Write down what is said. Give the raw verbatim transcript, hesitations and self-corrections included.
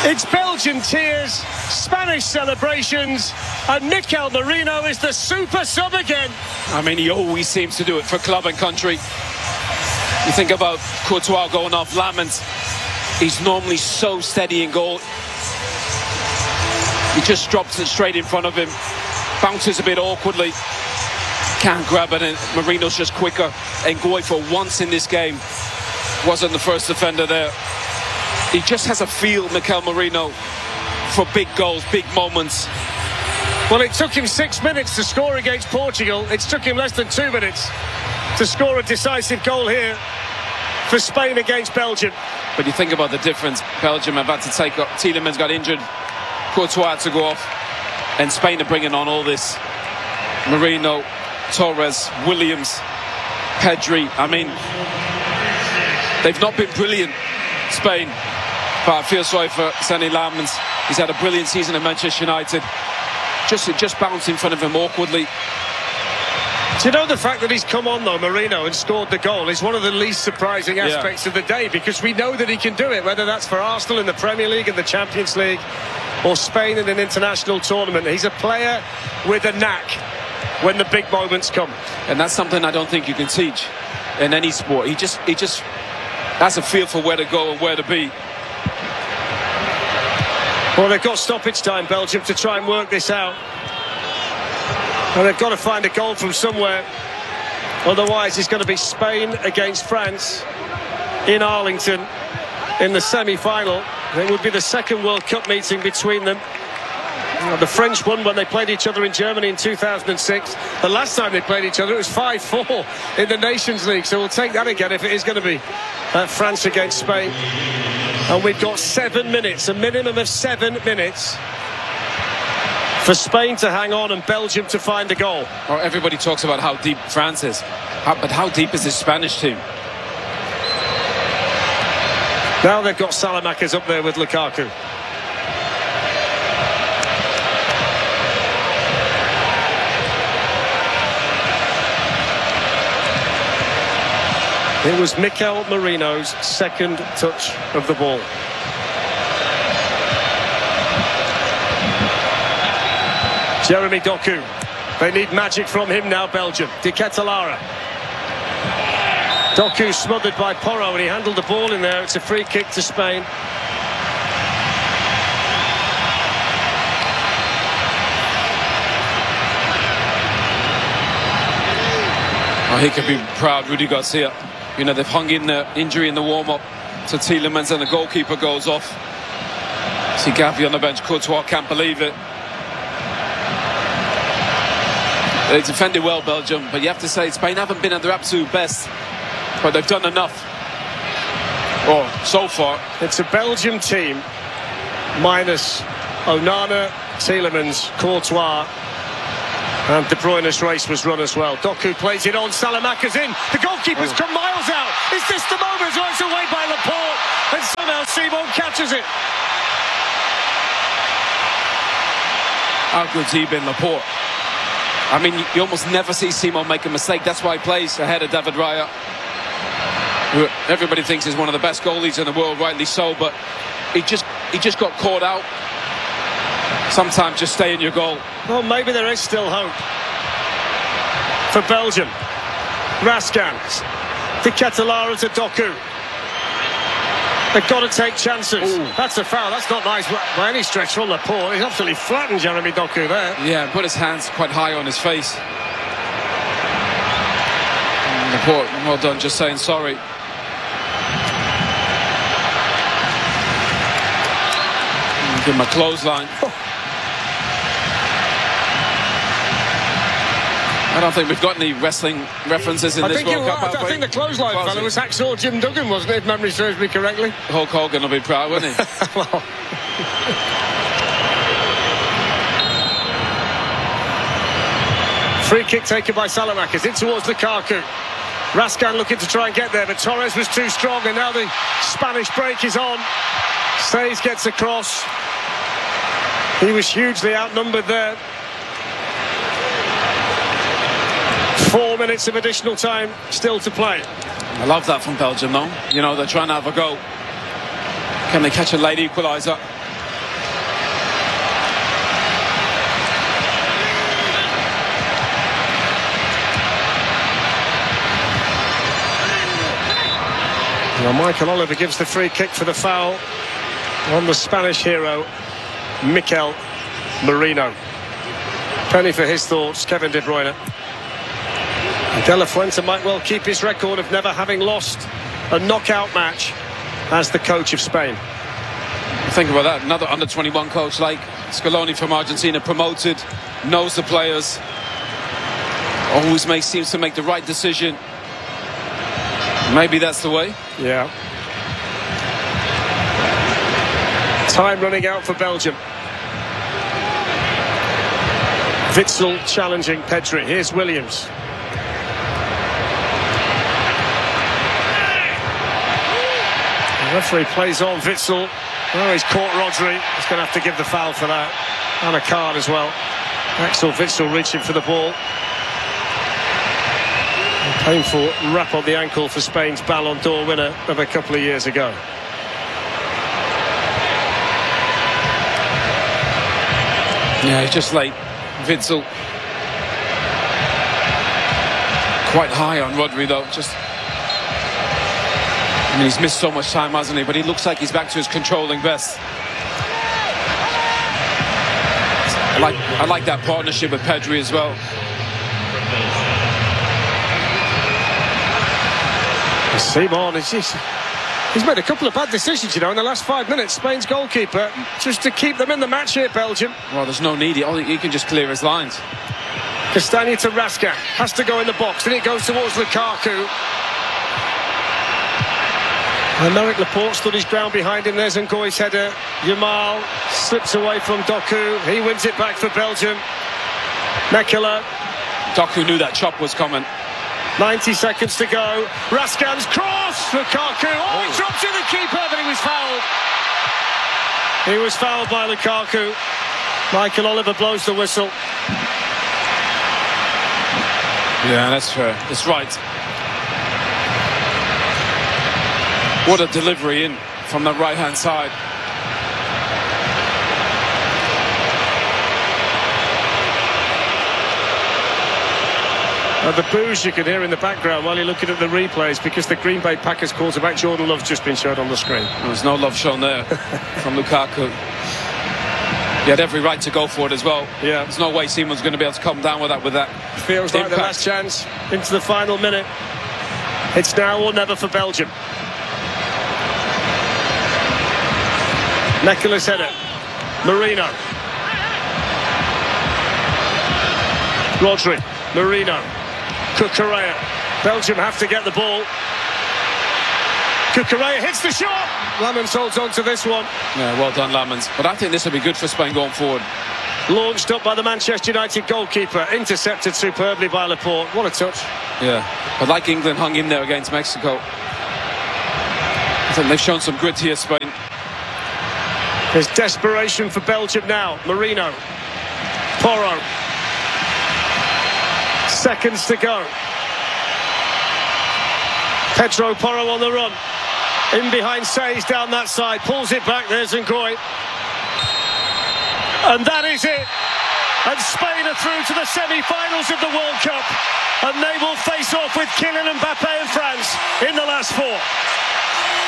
It's Belgian tears, Spanish celebrations, and Mikel Merino is the super sub again. I mean, he always seems to do it for club and country. You think about Courtois going off Lamens. He's normally so steady in goal. He just drops it straight in front of him, bounces a bit awkwardly, can't grab it, and Merino's just quicker. And Ngoy, for once in this game, wasn't the first defender there. He just has a feel, Mikel Merino, for big goals, big moments. Well, it took him six minutes to score against Portugal. It's took him less than two minutes to score a decisive goal here for Spain against Belgium. But you think about the difference. Belgium have had to take up. Tielemans got injured. Courtois had to go off. And Spain are bringing on all this. Merino, Torres, Williams, Pedri. I mean, they've not been brilliant, Spain. But I feel sorry for Sonny Lamens. He's had a brilliant season at Manchester United. Just, just bounced in front of him awkwardly. Do you know the fact that he's come on, though, Merino, and scored the goal is one of the least surprising aspects yeah. of the day, because we know that he can do it, whether that's for Arsenal in the Premier League and the Champions League or Spain in an international tournament. He's a player with a knack when the big moments come. And that's something I don't think you can teach in any sport. He just, he just has a feel for where to go and where to be. Well, they've got stoppage time, Belgium, to try and work this out. And they've got to find a goal from somewhere. Otherwise, it's going to be Spain against France in Arlington in the semi-final. It would be the second World Cup meeting between them. The French won when they played each other in Germany in two thousand six. The last time they played each other, it was five four in the Nations League. So we'll take that again if it is going to be uh, France against Spain. And we've got seven minutes, a minimum of seven minutes for Spain to hang on and Belgium to find a goal. Oh, everybody talks about how deep France is. How, but how deep is this Spanish team? Now they've got Salamakers up there with Lukaku. It was Mikel Merino's second touch of the ball. Jeremy Doku. They need magic from him now, Belgium. De Ketelaere. Doku smothered by Porro, and he handled the ball in there. It's a free kick to Spain. Oh, he could be proud, Rudy Garcia. You know, they've hung in the injury in the warm-up to Tielemans, and the goalkeeper goes off. See Gavi on the bench. Courtois can't believe it. They defended well, Belgium, but you have to say Spain haven't been at their absolute best, but they've done enough. Oh, so far. It's a Belgium team minus Onana, Tielemans, Courtois, and De Bruyne's race was run as well. Doku plays it on, Salamakers in. The goalkeeper's oh. come miles out. Is this the moment? Oh, it's away by Laporte, and somehow Simon catches it. How good's he been, Laporte? I mean, you almost never see Simon make a mistake. That's why he plays ahead of David Raya, who everybody thinks is one of the best goalies in the world, rightly so, but he just he just got caught out. Sometimes just stay in your goal. Well, maybe there is still hope for Belgium. Raskan, De Ketelaere to Doku. They've got to take chances. Ooh. That's a foul. That's not nice by any stretch from Laporte. He's absolutely flattened Jeremy Doku there. Yeah, put his hands quite high on his face. Laporte, well done, just saying sorry. Give him a clothesline. I don't think we've got any wrestling references in I this think World it, Cup. I, I think the clothesline fellow was Hacksaw Jim Duggan, wasn't it, if memory serves me correctly? Hulk Hogan will be proud, wouldn't he? Well. Free kick taken by Salamakers in towards Lukaku. Raskan looking to try and get there, but Torres was too strong, and now the Spanish break is on. Says gets across. He was hugely outnumbered there. Four minutes of additional time still to play. I love that from Belgium, though. You know, they're trying to have a go. Can they catch a late equaliser? Well, Michael Oliver gives the free kick for the foul on the Spanish hero, Mikel Merino. Penny for his thoughts, Kevin De Bruyne. And De La Fuente might well keep his record of never having lost a knockout match as the coach of Spain. Think about that, another under twenty-one coach like Scaloni from Argentina, promoted, knows the players, always makes, seems to make the right decision. Maybe that's the way. Yeah. Time running out for Belgium. Witsel challenging Pedri. Here's Williams. The referee plays on Witsel. Oh, he's caught Rodri. He's going to have to give the foul for that. And a card as well. Axel Witsel reaching for the ball. A painful wrap on the ankle for Spain's Ballon d'Or winner of a couple of years ago. Yeah, he's just late. Witsel. Quite high on Rodri though. Just, I mean, he's missed so much time, hasn't he? But he looks like he's back to his controlling best. I like, I like that partnership with Pedri as well. Simon, he's, he's made a couple of bad decisions, you know, in the last five minutes. Spain's goalkeeper, just to keep them in the match here, Belgium. Well, there's no need. He, he can just clear his lines. Castagna to Rasca, has to go in the box, then it goes towards Lukaku. And Merrick Laporte stood his ground behind him. There's Ngoy's header. Yamal slips away from Doku. He wins it back for Belgium. Mekela. Doku knew that chop was coming. ninety seconds to go. Rascan's cross. Lukaku. Oh, he drops in the keeper, but he was fouled. He was fouled by Lukaku. Michael Oliver blows the whistle. Yeah, that's fair. That's right. What a delivery in from the right-hand side. And the boos you can hear in the background while you're looking at the replays, because the Green Bay Packers quarterback Jordan Love's just been shown on the screen. There's no love shown there from Lukaku. He had every right to go for it as well. Yeah. There's no way Simon's going to be able to come down with that. With that feels like impact. The last chance into the final minute. It's now or never for Belgium. Mekela's header. Merino. Rodri. Merino. Cucurella. Belgium have to get the ball. Cucurella hits the shot. Lamens holds on to this one. Yeah, well done, Lamens. But I think this will be good for Spain going forward. Launched up by the Manchester United goalkeeper. Intercepted superbly by Laporte. What a touch. Yeah, but like England hung in there against Mexico. I think they've shown some grit here, Spain. There's desperation for Belgium now. Merino. Porro. Seconds to go. Pedro Porro on the run. In behind Says down that side. Pulls it back. There's Ngoy. And that is it. And Spain are through to the semi-finals of the World Cup. And they will face off with Kylian Mbappe and France in the last four.